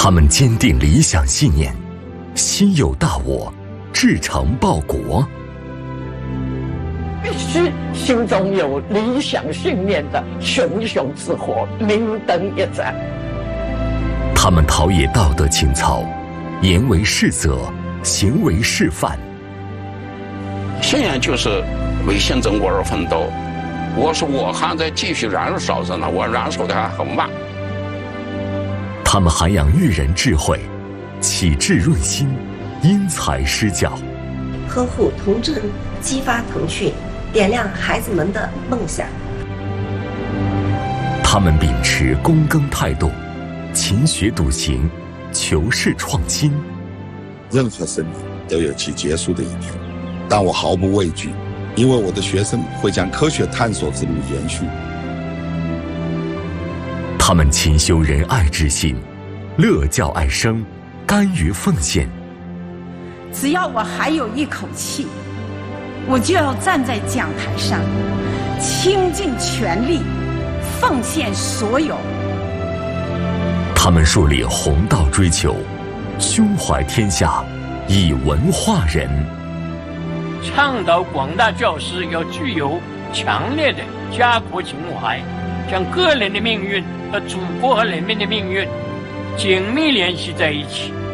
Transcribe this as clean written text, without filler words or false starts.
他们坚定理想信念，心有大我，志成报国。 必须心中有理想信念的熊熊之火，明灯一盏。 他们陶冶道德情操，言为是则，行为示范。 现在就是为新中国而奋斗。我说我还在继续燃烧着呢，我燃烧的还很慢。 他们涵养育人智慧，启智润心，因材施教， 呵护童真，激发腾讯，点亮孩子们的梦想。 他们秉持躬耕态度，勤学笃行，求是创新。 任何生命都有其结束的一天，但我毫不畏惧，因为我的学生会将科学探索之路延续。 他们勤修仁爱之心，乐教爱生，甘于奉献。 只要我还有一口气，我就要站在讲台上，倾尽全力，奉献所有。 他们树立弘道追求，胸怀天下，以文化人。 倡导广大教师要具有强烈的家国情怀，将个人的命运和祖国和人民的命运紧密联系在一起。